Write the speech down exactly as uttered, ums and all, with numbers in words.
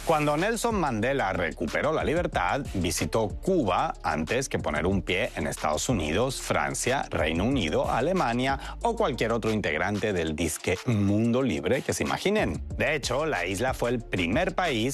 Cuando Nelson Mandela recuperó la libertad, visitó Cuba antes que poner un pie en Estados Unidos, Francia, Reino Unido, Alemania o cualquier otro integrante del disque mundo libre que se imaginen. De hecho, la isla fue el primer país